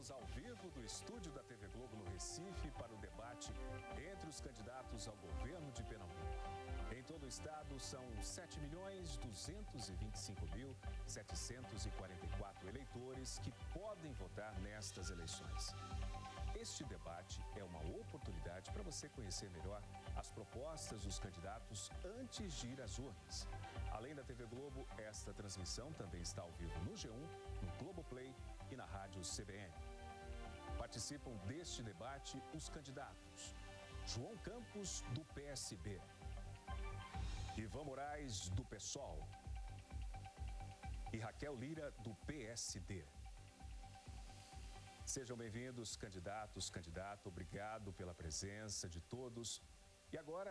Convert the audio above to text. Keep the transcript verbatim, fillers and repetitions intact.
Estamos ao vivo do estúdio da T V Globo no Recife para o debate entre os candidatos ao governo de Pernambuco. Em todo o estado, são sete milhões duzentos e vinte e cinco mil setecentos e quarenta e quatro eleitores que podem votar nestas eleições. Este debate é uma oportunidade para você conhecer melhor as propostas dos candidatos antes de ir às urnas. Além da T V Globo, esta transmissão também está ao vivo no G um, no Globoplay e na Rádio C B N. Participam deste debate os candidatos João Campos, do P S B, Ivan Moraes, do PSOL e Raquel Lira, do P S D. Sejam bem-vindos, candidatos, candidato. Obrigado pela presença de todos. E agora...